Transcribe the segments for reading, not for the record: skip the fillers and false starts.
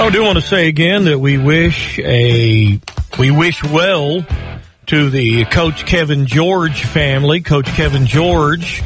I do want to say again that we wish well to the Coach Kevin George family. Coach Kevin George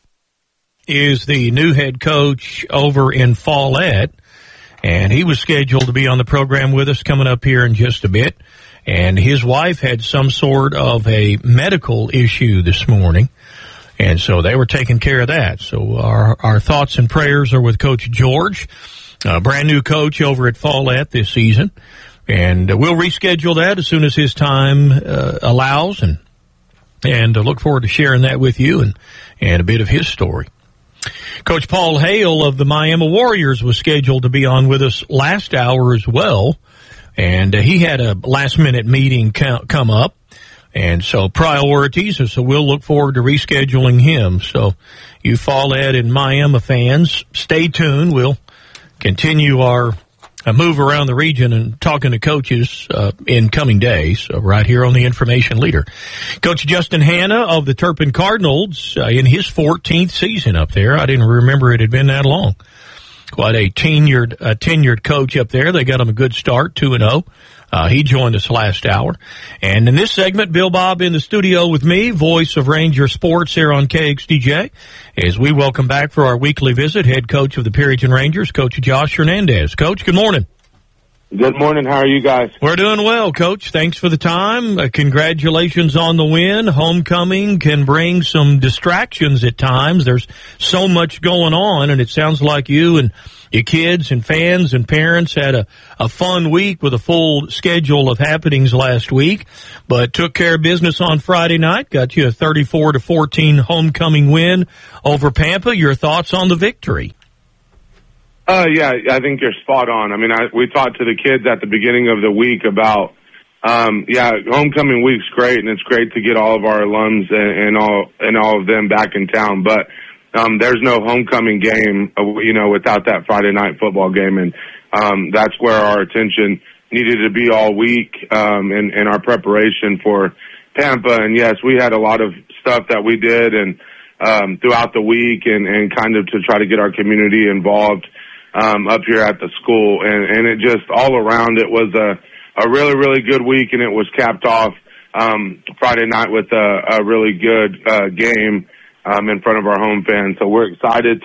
is the new head coach over in Follett, and he was scheduled to be on the program with us coming up here in just a bit. And his wife had some sort of a medical issue this morning, and so they were taking care of that. So our thoughts and prayers are with Coach George, a brand new coach over at Follett this season. And we'll reschedule that as soon as his time allows, and look forward to sharing that with you and a bit of his story. Coach Paul Hale of the Miami Warriors was scheduled to be on with us last hour as well, and he had a last-minute meeting come up, and so priorities, so we'll look forward to rescheduling him. So you Follett and Miami fans, stay tuned. We'll continue our move around the region and talking to coaches in coming days right here on the Information Leader. Coach Justin Hanna of the Turpin Cardinals in his 14th season up there. I didn't remember it had been that long. Quite a tenured coach up there. They got him a good start, 2-0. He joined us last hour. And in this segment, Bill Bob in the studio with me, voice of Ranger Sports here on KXDJ, as we welcome back for our weekly visit, head coach of the Perryton Rangers, Coach Josh Hernandez. Coach, good morning. Good morning. How are you guys? We're doing well, Coach. Thanks for the time. Congratulations on the win. Homecoming can bring some distractions at times. There's so much going on, and it sounds like you and your kids and fans and parents had a fun week with a full schedule of happenings last week, but took care of business on Friday night, got you a 34-14 homecoming win over Pampa. Your thoughts on the victory? Yeah, I think you're spot on. I mean, we talked to the kids at the beginning of the week about, homecoming week's great, and it's great to get all of our alums and all of them back in town, but there's no homecoming game, without that Friday night football game, and that's where our attention needed to be all week in our preparation for Pampa. And yes, we had a lot of stuff that we did and throughout the week and kind of to try to get our community involved up here at the school, and it just all around it was a really, really good week, and it was capped off Friday night with a really good game in front of our home fans. So we're excited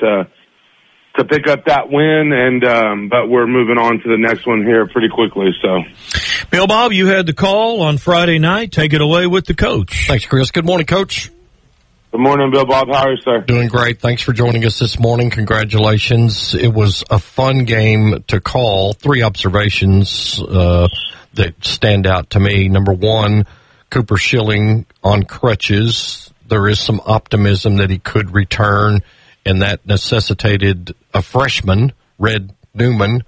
to pick up that win, and but we're moving on to the next one here pretty quickly. So, Bill Bob, you had the call on Friday night. Take it away with the coach. Thanks, Chris. Good morning, Coach. Good morning, Bill Bob. How are you, sir? Doing great. Thanks for joining us this morning. Congratulations. It was a fun game to call. 3 observations that stand out to me. Number one, Cooper Schilling on crutches. There is some optimism that he could return, and that necessitated a freshman, Red Newman,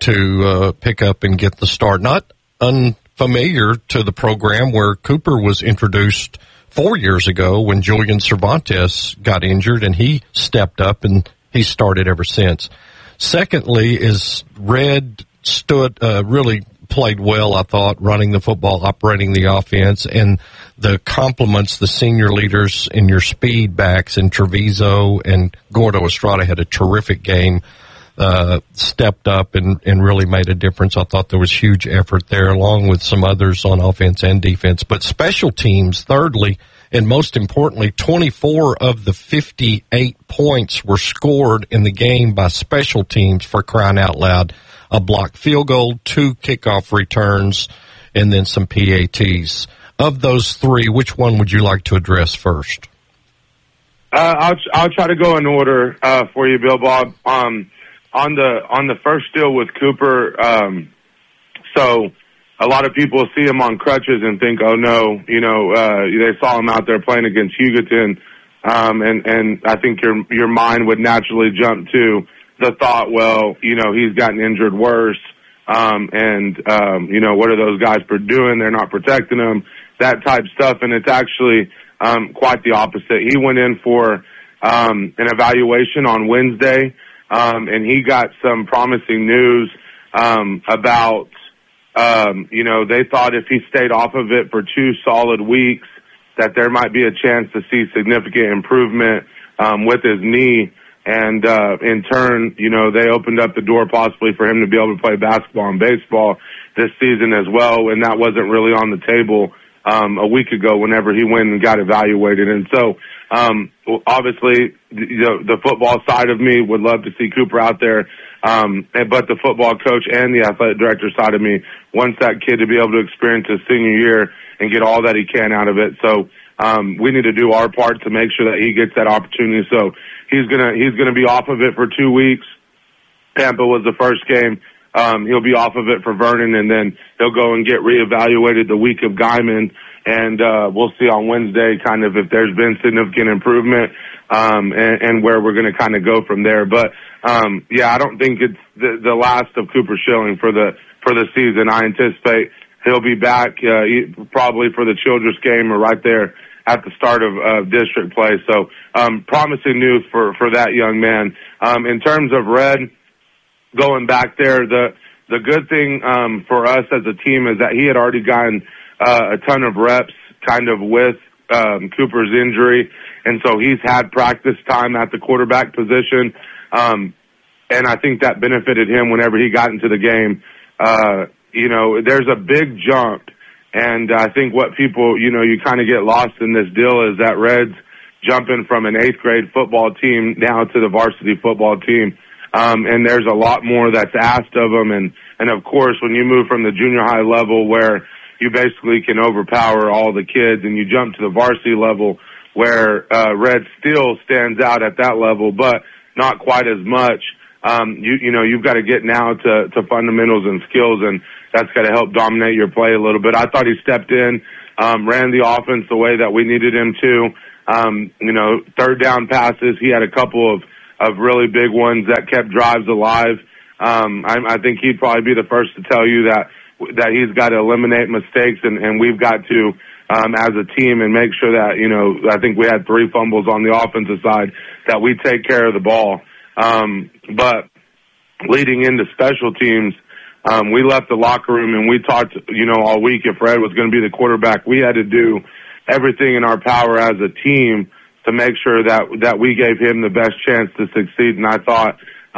to pick up and get the start. Not unfamiliar to the program, where Cooper was introduced 4 years ago when Julian Cervantes got injured, and he stepped up, and he started ever since. Secondly, is Red really played well, I thought, running the football, operating the offense, and the compliments, the senior leaders and your speed backs in Treviso and Gordo Estrada had a terrific game, stepped up and really made a difference. I thought there was huge effort there, along with some others on offense and defense. But special teams, thirdly, and most importantly, 24 of the 58 points were scored in the game by special teams, for crying out loud. A blocked field goal, 2 kickoff returns, and then some PATs. Of those 3, which one would you like to address first? I'll try to go in order for you, Bill Bob. On the first deal with Cooper, so a lot of people see him on crutches and think, oh no, they saw him out there playing against Hugoton, and I think your mind would naturally jump to the thought, well, he's gotten injured worse, and what are those guys doing? They're not protecting him, that type stuff, and it's actually quite the opposite. He went in for an evaluation on Wednesday, and he got some promising news about, they thought if he stayed off of it for 2 solid weeks, that there might be a chance to see significant improvement with his knee. And in turn, you know, they opened up the door possibly for him to be able to play basketball and baseball this season as well, and that wasn't really on the table a week ago whenever he went and got evaluated. And so obviously the football side of me would love to see Cooper out there, but the football coach and the athletic director side of me wants that kid to be able to experience his senior year and get all that he can out of it. So we need to do our part to make sure that he gets that opportunity. So he's gonna be off of it for 2 weeks. Tampa was the first game. He'll be off of it for Vernon, and then he'll go and get reevaluated the week of Guyman, and we'll see on Wednesday kind of if there's been significant improvement, and where we're going to kind of go from there. But yeah, I don't think it's the last of Cooper Schilling for the season. I anticipate he'll be back probably for the Childress game or right there at the start of district play. So promising news for that young man. In terms of Red, going back there, the good thing for us as a team is that he had already gotten a ton of reps kind of with Cooper's injury, and so he's had practice time at the quarterback position, and I think that benefited him whenever he got into the game. You know, there's a big jump, and I think what people, you know, you kind of get lost in this deal is that Red's jumping from an 8th grade football team now to the varsity football team. And there's a lot more that's asked of them. And of course, when you move from the junior high level where you basically can overpower all the kids and you jump to the varsity level where, Red still stands out at that level, but not quite as much. You know, you've got to get now to fundamentals and skills, and that's got to help dominate your play a little bit. I thought he stepped in, ran the offense the way that we needed him to. You know, third down passes. He had a couple of really big ones that kept drives alive. I think he'd probably be the first to tell you that he's got to eliminate mistakes, and we've got to, as a team, and make sure that, you know, I think we had 3 fumbles on the offensive side, that we take care of the ball. But leading into special teams, we left the locker room and we talked, you know, all week if Red was going to be the quarterback, we had to do everything in our power as a team to make sure that we gave him the best chance to succeed. And I thought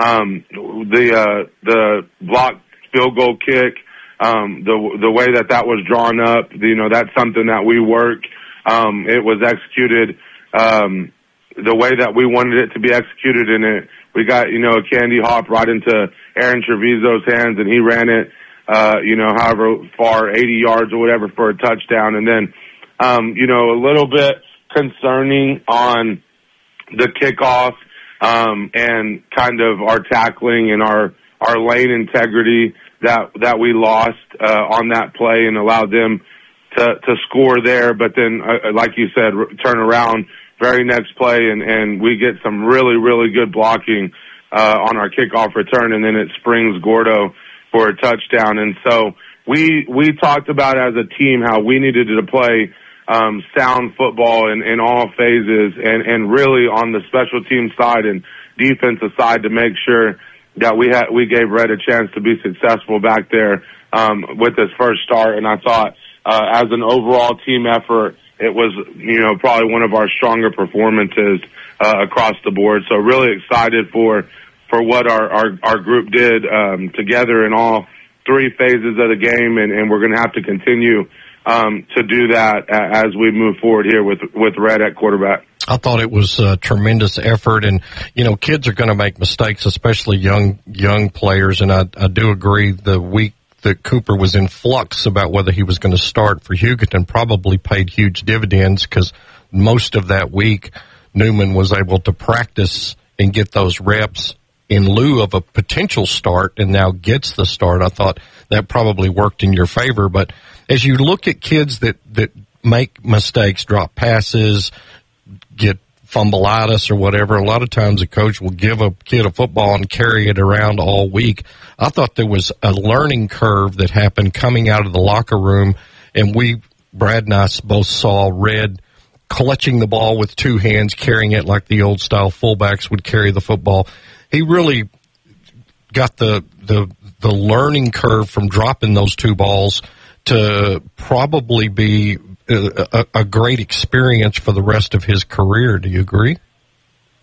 the blocked field goal kick, the way that was drawn up, you know, that's something that we work. It was executed the way that we wanted it to be executed, and we got, you know, a candy hop right into Aaron Treviso's hands, and he ran it, you know, however far, 80 yards or whatever for a touchdown. And then, you know, a little bit concerning on the kickoff, and kind of our tackling and our lane integrity that we lost, on that play and allowed them to score there. But then, like you said, turn around very next play and we get some really, really good blocking, on our kickoff return, and then it springs Gordo for a touchdown. And so we talked about as a team how we needed to play sound football in all phases, and really on the special team side and defensive side to make sure that we gave Red a chance to be successful back there with his first start. And I thought as an overall team effort, it was, you know, probably one of our stronger performances across the board. So really excited for what our group did together in all 3 phases of the game, and we're going to have to continue to do that as we move forward here with Red at quarterback. I thought it was a tremendous effort, and, you know, kids are going to make mistakes, especially young players, and I do agree the week that Cooper was in flux about whether he was going to start for Hugoton probably paid huge dividends, because most of that week Newman was able to practice and get those reps in lieu of a potential start, and now gets the start. I thought that probably worked in your favor. But as you look at kids that make mistakes, drop passes, get fumbleitis or whatever, a lot of times a coach will give a kid a football and carry it around all week. I thought there was a learning curve that happened coming out of the locker room, and Brad and I both saw Red clutching the ball with 2 hands, carrying it like the old style fullbacks would carry the football. He really got the learning curve from dropping those 2 balls to probably be a great experience for the rest of his career. Do you agree?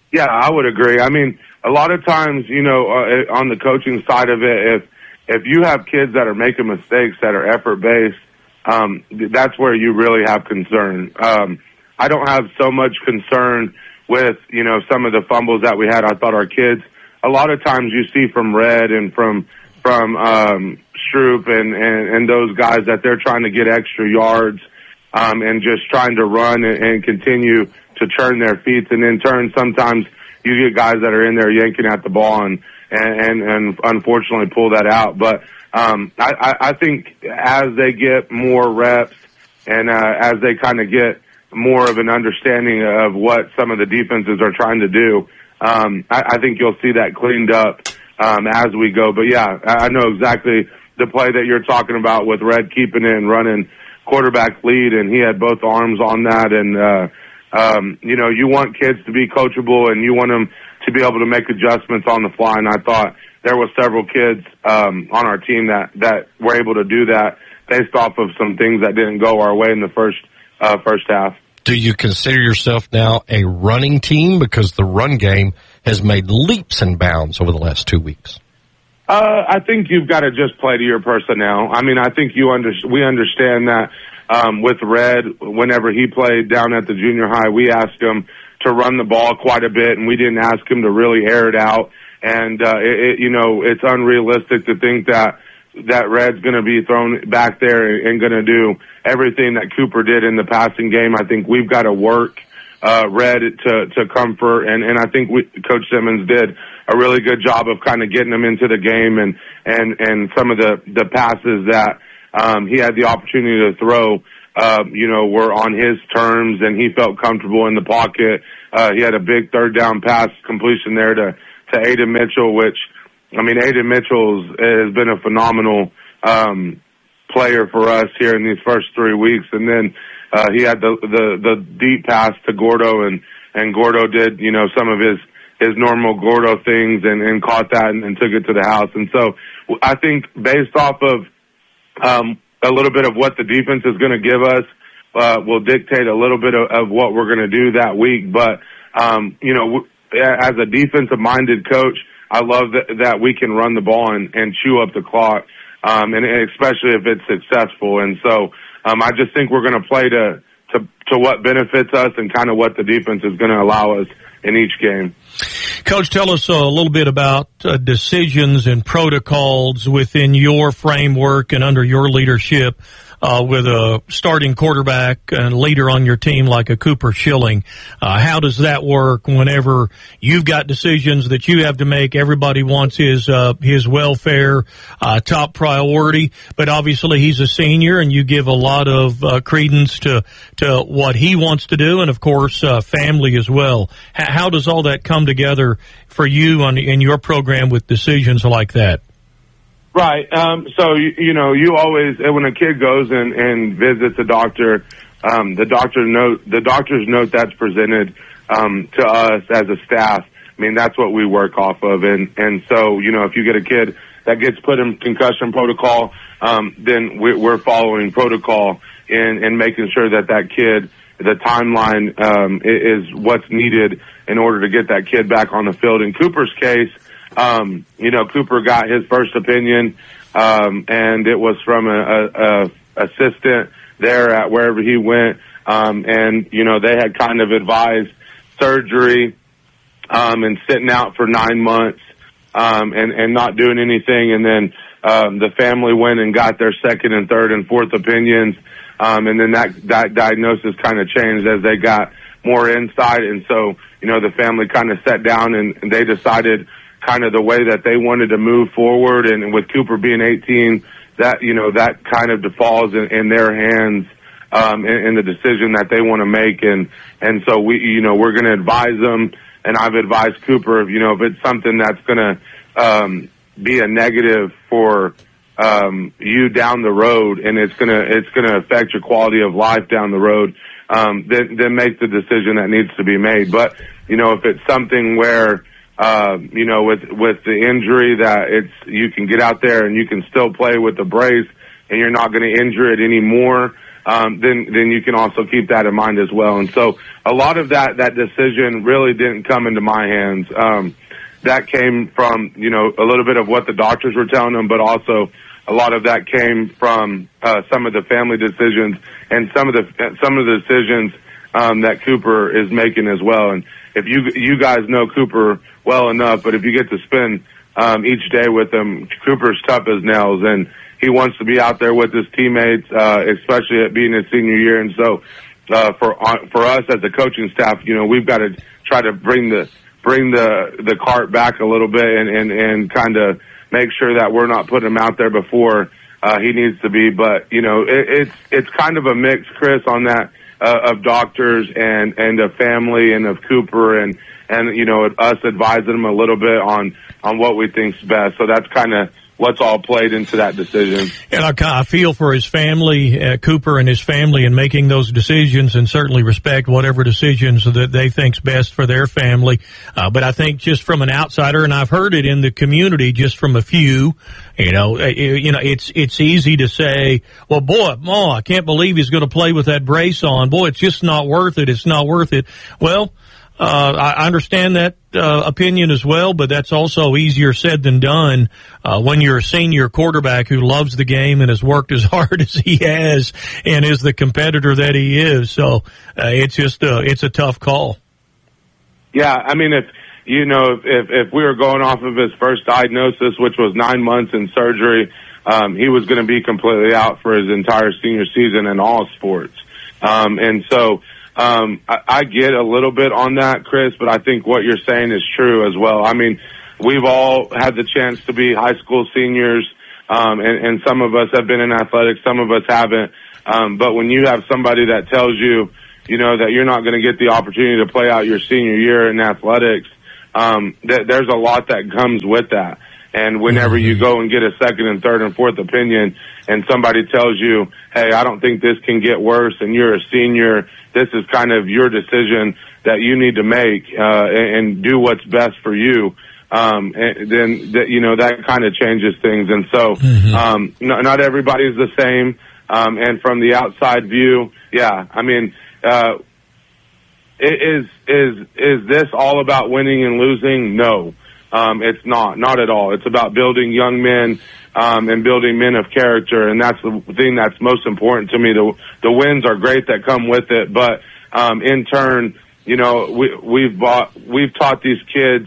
Yeah, I would agree. I mean, a lot of times, on the coaching side of it, if you have kids that are making mistakes that are effort-based, that's where you really have concern. I don't have so much concern with, some of the fumbles that we had. I thought our kids, a lot of times you see from Red and from Stroop and those guys that they're trying to get extra yards, and just trying to run and continue to turn their feet. And in turn, sometimes you get guys that are in there yanking at the ball and unfortunately pull that out. But, I think as they get more reps and, as they kind of get more of an understanding of what some of the defenses are trying to do, I think you'll see that cleaned up, as we go. But yeah, I know exactly the play that you're talking about with Red keeping it and running quarterback lead, and he had both arms on that. And, you want kids to be coachable and you want them to be able to make adjustments on the fly. And I thought there were several kids, on our team that were able to do that based off of some things that didn't go our way in the first half. Do you consider yourself now a running team? Because the run game has made leaps and bounds over the last 2 weeks. I think you've got to just play to your personnel. I mean, I think we understand that, with Red, whenever he played down at the junior high, we asked him to run the ball quite a bit, and we didn't ask him to really air it out. And, it's unrealistic to think that Red's going to be thrown back there and going to do everything that Cooper did in the passing game. I think we've got to work, Red to comfort. And I think Coach Simmons did a really good job of kind of getting him into the game and some of the passes that, he had the opportunity to throw, were on his terms and he felt comfortable in the pocket. He had a big third down pass completion there to Aiden Mitchell, which, I mean, Aiden Mitchell has been a phenomenal, player for us here in these first 3 weeks. And then, he had the deep pass to Gordo and Gordo did, some of his normal Gordo things and caught that and took it to the house. And so I think based off of, a little bit of what the defense is going to give us, will dictate a little bit of what we're going to do that week. But, as a defensive-minded coach, I love that we can run the ball and chew up the clock, and especially if it's successful. And so, I just think we're going to play to what benefits us and kind of what the defense is going to allow us in each game. Coach, tell us a little bit about decisions and protocols within your framework and under your leadership, with a starting quarterback and leader on your team like a Cooper Schilling. How does that work whenever you've got decisions that you have to make? Everybody wants his welfare, top priority, but obviously he's a senior and you give a lot of, credence to what he wants to do and of course, family as well. How does all that come together for you in your program with decisions like that? Right. So, you always, when a kid goes and visits a doctor, the doctor's note that's presented, to us as a staff, I mean, that's what we work off of. And so, if you get a kid that gets put in concussion protocol, then we're following protocol and making sure that kid, the timeline, is what's needed in order to get that kid back on the field. In Cooper's case, Cooper got his first opinion, and it was from a assistant there at wherever he went. And they had kind of advised surgery, and sitting out for 9 months, and not doing anything. And then, the family went and got their second and third and fourth opinions. And then that diagnosis kind of changed as they got more insight. And so, the family kind of sat down and they decided kind of the way that they wanted to move forward. And with Cooper being 18, that kind of defaults in their hands, in the decision that they want to make. And so we're going to advise them. And I've advised Cooper, if it's something that's going to, be a negative for, you down the road and it's going to affect your quality of life down the road, then make the decision that needs to be made. But, if it's something where, with the injury that you can get out there and you can still play with the brace and you're not going to injure it anymore, then you can also keep that in mind as well. And so a lot of that decision really didn't come into my hands. That came from, a little bit of what the doctors were telling them, but also a lot of that came from some of the family decisions and some of the decisions that Cooper is making as well. And if you guys know Cooper well enough, but if you get to spend each day with him, Cooper's tough as nails, and he wants to be out there with his teammates, especially at being his senior year. And so for us as a coaching staff, we've got to try to bring the cart back a little bit and kind of make sure that we're not putting him out there before he needs to be. But it's kind of a mix, Chris, on that of doctors and of family and of Cooper and us advising him a little bit on what we think's best. So that's kind of what's all played into that decision. And I feel for his family, Cooper and his family, in making those decisions, and certainly respect whatever decisions that they think's best for their family. But I think just from an outsider, and I've heard it in the community just from a few, it's easy to say, well, boy, I can't believe he's going to play with that brace on. Boy, it's just not worth it. It's not worth it. Well, I understand that opinion as well, but that's also easier said than done when you're a senior quarterback who loves the game and has worked as hard as he has and is the competitor that he is. So it's a tough call. Yeah, I mean, if we were going off of his first diagnosis, which was 9 months in surgery, he was going to be completely out for his entire senior season in all sports. And so I get a little bit on that, Chris, but I think what you're saying is true as well. I mean, we've all had the chance to be high school seniors, and some of us have been in athletics, some of us haven't. But when you have somebody that tells you, that you're not going to get the opportunity to play out your senior year in athletics, there's a lot that comes with that. And whenever you go and get a second and third and fourth opinion and somebody tells you, hey, I don't think this can get worse and you're a senior, this is kind of your decision that you need to make, and do what's best for you. And then, that kind of changes things. And so, not everybody's the same. And from the outside view, yeah, I mean, is this all about winning and losing? No. It's not at all. It's about building young men, and building men of character. And that's the thing that's most important to me. The wins are great that come with it, but, in turn, we've taught these kids,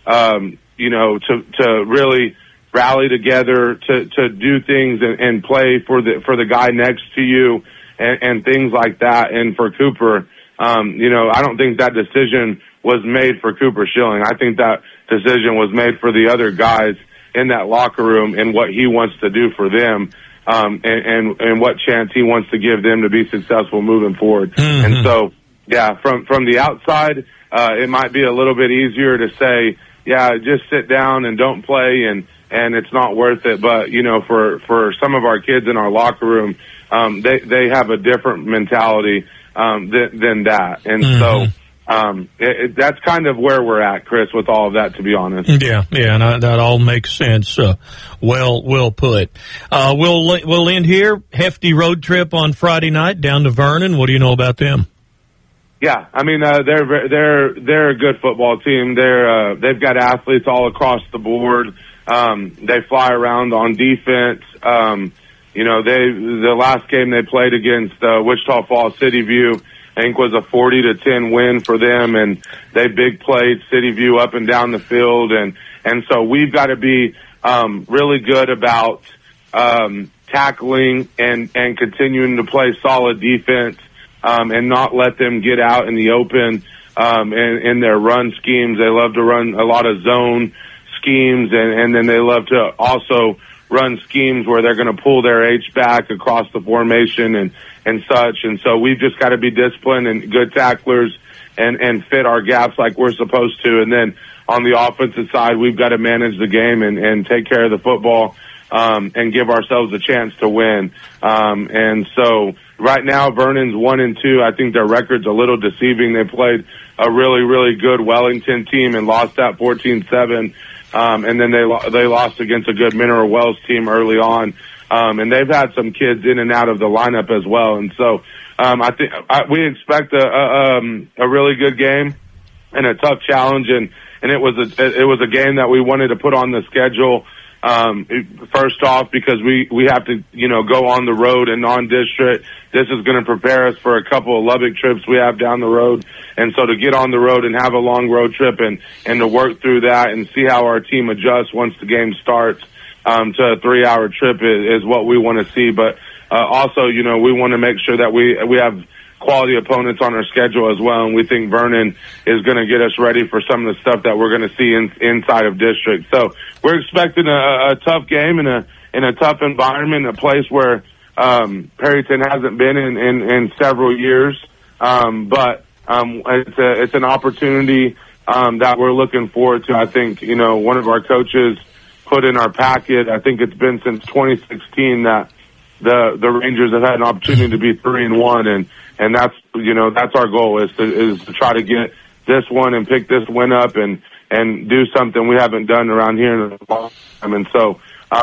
to really rally together, to do things and play for the guy next to you and things like that. And for Cooper, I don't think that decision was made for Cooper Schilling. I think that decision was made for the other guys in that locker room and what he wants to do for them, and what chance he wants to give them to be successful moving forward. And so, yeah, from the outside, it might be a little bit easier to say, yeah, just sit down and don't play and it's not worth it. But, for some of our kids in our locker room, they have a different mentality, than that. And so, that's kind of where we're at, Chris, with all of that, to be honest. Yeah, and that all makes sense. Well put. We'll end here. Hefty road trip on Friday night down to Vernon. What do you know about them? Yeah, I mean, they're a good football team. They've got athletes all across the board. They fly around on defense. The last game they played against Wichita Falls City View, I think, was a 40-10 win for them, and they big played City View up and down the field, and so we've got to be really good about tackling and continuing to play solid defense, and not let them get out in the open in their run schemes. They love to run a lot of zone schemes, and then they love to also run schemes where they're going to pull their H back across the formation and such. And so we've just got to be disciplined and good tacklers and fit our gaps like we're supposed to. And then on the offensive side, we've got to manage the game and take care of the football, and give ourselves a chance to win. And so right now, Vernon's 1-2. I think their record's a little deceiving. They played a really, really good Wellington team and lost that 14-7. And then they lost against a good Mineral Wells team early on. And they've had some kids in and out of the lineup as well. And so, I think we expect a really good game and a tough challenge. And it was a game that we wanted to put on the schedule. First off, because we have to, go on the road and non-district. This is going to prepare us for a couple of Lubbock trips we have down the road. And so to get on the road and have a long road trip and to work through that and see how our team adjusts once the game starts, to a 3-hour trip is what we want to see. But, also, we want to make sure that we have quality opponents on our schedule as well, and we think Vernon is going to get us ready for some of the stuff that we're going to see inside of district. So we're expecting a tough game in a tough environment, a place where Perryton hasn't been in several years, but it's an opportunity that we're looking forward to. I think one of our coaches put in our packet, I think it's been since 2016 that the Rangers have had an opportunity to be 3-1, and that's our goal is to try to get this one and pick this win up and do something we haven't done around here in a long time. And so,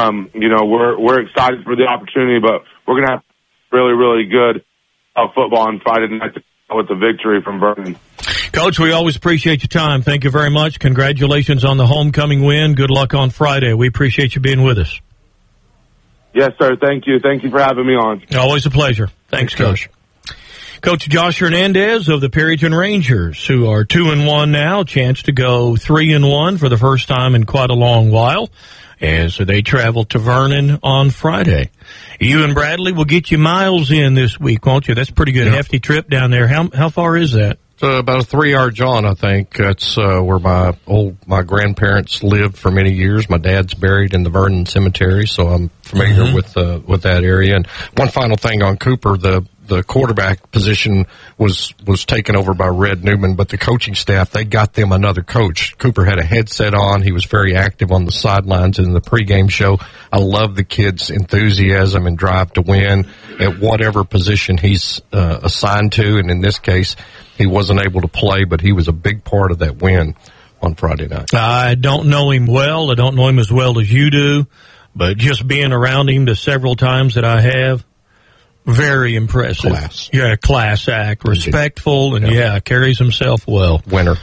we're excited for the opportunity, but we're going to have really, really good football on Friday night with the victory from Vernon. Coach, we always appreciate your time. Thank you very much. Congratulations on the homecoming win. Good luck on Friday. We appreciate you being with us. Yes, sir. Thank you. Thank you for having me on. Always a pleasure. Thanks, Coach. Coach Josh Hernandez of the Perryton Rangers, who are 2-1 now, chance to go 3-1 for the first time in quite a long while as they travel to Vernon on Friday. You and Bradley will get you miles in this week, won't you? That's a pretty good hefty trip down there. How far is that? About a 3-hour jaunt, I think. That's where my grandparents lived for many years. My dad's buried in the Vernon Cemetery, so I'm familiar with that area. And one final thing on Cooper, the quarterback position was taken over by Red Newman, but the coaching staff, they got them another coach. Cooper had a headset on. He was very active on the sidelines in the pregame show. I love the kid's enthusiasm and drive to win at whatever position he's assigned to, and in this case, he wasn't able to play, but he was a big part of that win on Friday night. I don't know him well. I don't know him as well as you do, but just being around him the several times that I have, very impressive. Class. Yeah, class act, respectful, and carries himself well. Winner.